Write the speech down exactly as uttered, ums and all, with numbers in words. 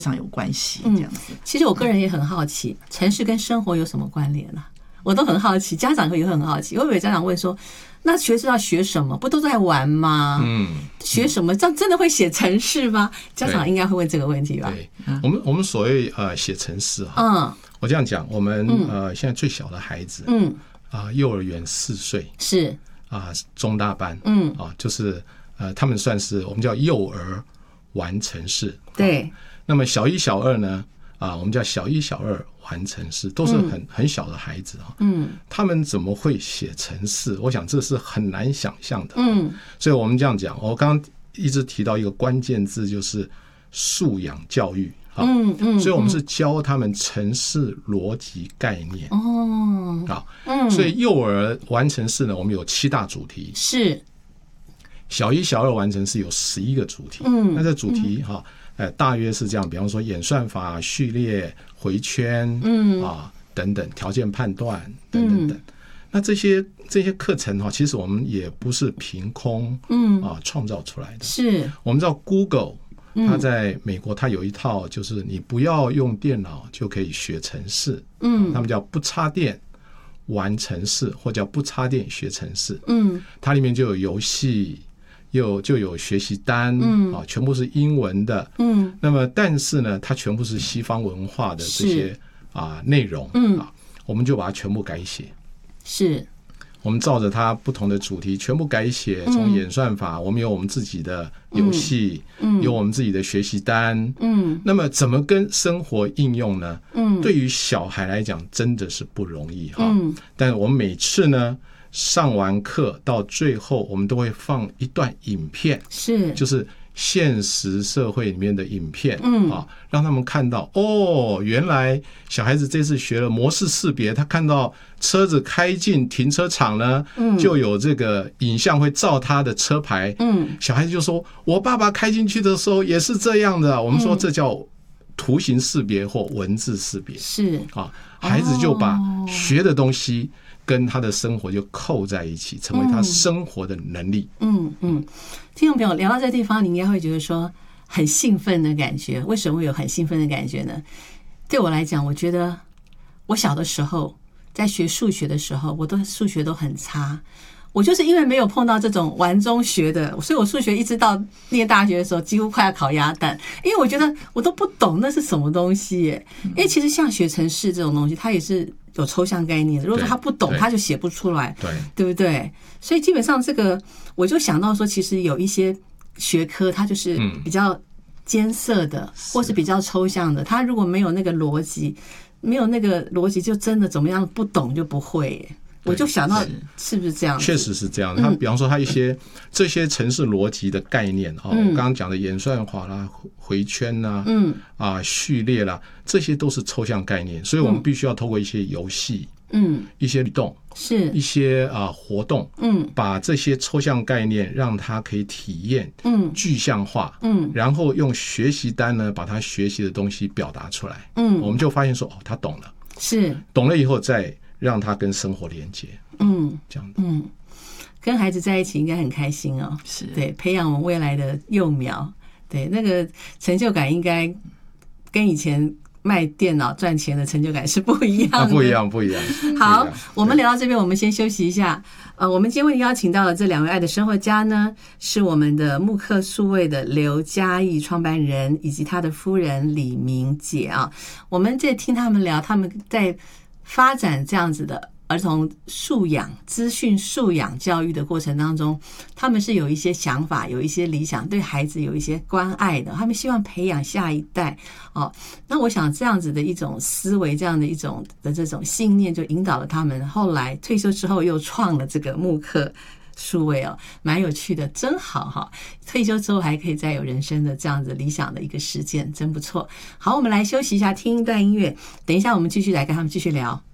上有关系这样子。 嗯，其实我个人也很好奇，城市跟生活有什么关联啊？我都很好奇，家长也很好奇。我以为家长问说，那学是要学什么？不都在玩吗？嗯，学什么？这样真的会写程式吗？家长应该会问这个问题吧？ 对，我们我们所谓呃写程式哈，嗯，我这样讲，我们呃现在最小的孩子，嗯啊，幼儿园四岁是啊，中大班，嗯啊，就是呃他们算是我们叫幼儿玩程式， 对。 那么小一小二呢？啊，我们叫小一、小二玩程式，都是很、嗯、很小的孩子哈。嗯，他们怎么会写程式？我想这是很难想象的。嗯，所以我们这样讲，我刚刚一直提到一个关键字，就是素养教育。嗯嗯，所以我们是教他们程式逻辑概念。哦，好，嗯，所以幼儿玩程式呢，我们有七大主题。 是， 小一、小二玩程式有十一个主题。嗯，那这主题哈。嗯呃，大约是这样，比方说演算法、序列、回圈，嗯啊等等，条件判断等等等。嗯、那这些这些课程哈，其实我们也不是凭空嗯啊创造出来的。 是， 我们知道 Google 它在美国，它有一套就是你不要用电脑就可以学程式，嗯，他们叫不插电玩程式，或叫不插电学程式，嗯，它里面就有游戏。又就有学习单，嗯啊，全部是英文的，嗯，那么但是呢，它全部是西方文化的这些啊内容，嗯啊，我们就把它全部改写， 是， 我们照着它不同的主题全部改写，从演算法，我们有我们自己的游戏，嗯，有我们自己的学习单，嗯，那么怎么跟生活应用呢？嗯，对于小孩来讲真的是不容易哈，嗯，但我们每次呢。上完课到最后，我们都会放一段影片， 是， 就是现实社会里面的影片，嗯啊，让他们看到哦，原来小孩子这次学了模式识别，他看到车子开进停车场呢，嗯，就有这个影像会照他的车牌，嗯，小孩子就说，我爸爸开进去的时候也是这样的，我们说这叫图形识别或文字识别， 是啊，孩子就把学的东西。跟他的生活就扣在一起，成为他生活的能力。 嗯嗯，听众朋友聊到这个地方，你应该会觉得说很兴奋的感觉。为什么会有很兴奋的感觉呢？对我来讲，我觉得我小的时候在学数学的时候，我都数学都很差。我就是因为没有碰到这种玩中学的，所以我数学一直到念大学的时候，几乎快要考鸭蛋。因为我觉得我都不懂那是什么东西耶。因为其实像学程式这种东西，它也是有抽象概念的。如果说他不懂，他就写不出来，对，对不对？所以基本上这个，我就想到说，其实有一些学科，它就是比较艰涩的，或是比较抽象的。它如果没有那个逻辑，没有那个逻辑，就真的怎么样不懂就不会耶。我就想到是不是这样？ 确实是这样。他比方说，他一些这些程式逻辑的概念啊，我刚刚讲的演算法啦、回圈啦、嗯啊序列啦，这些都是抽象概念，所以我们必须要透过一些游戏，嗯，一些律动， 是一些啊活动，嗯，把这些抽象概念让他可以体验，嗯，具象化，嗯，然后用学习单呢把他学习的东西表达出来，嗯，我们就发现说，哦，他懂了， 是懂了以后再。让他跟生活连接，嗯，这样的， 嗯，跟孩子在一起应该很开心哦， 是对，培养我们未来的幼苗，对，那个成就感应该跟以前卖电脑赚钱的成就感是不一样的，啊、 不一样，不一样。 好，我们聊到这边，我们先休息一下。呃，我们今天为您邀请到的这两位爱的生活家呢，是我们的慕课数位的刘嘉义创办人以及他的夫人李明姐啊。我们在听他们聊，他们在发展这样子的儿童素养、资讯素养教育的过程当中，他们是有一些想法、有一些理想，对孩子有一些关爱的。他们希望培养下一代哦。那我想这样子的一种思维，这样的一种的这种信念，就引导了他们。后来退休之后，又创了这个慕课数位哦，蛮有趣的，真好哈！退休之后还可以再有人生的这样子理想的一个实践，真不错。好，我们来休息一下，听一段音乐，等一下我们继续来跟他们继续聊。